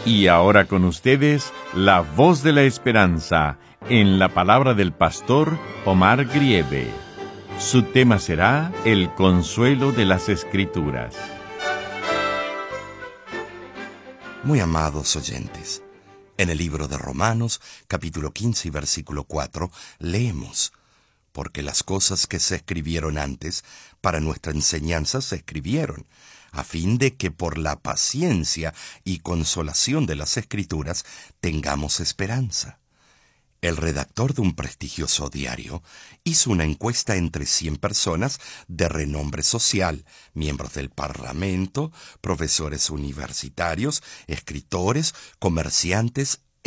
Y ahora con ustedes, la voz de la esperanza, en la palabra del pastor Omar Grieve. Su tema será el consuelo de las Escrituras. Muy amados oyentes, en el libro de Romanos, capítulo 15 y versículo 4, leemos: porque las cosas que se escribieron antes, para nuestra enseñanza se escribieron, a fin de que por la paciencia y consolación de las Escrituras tengamos esperanza. El redactor de un prestigioso diario hizo una encuesta entre 100 personas de renombre social, miembros del Parlamento, profesores universitarios, escritores, comerciantes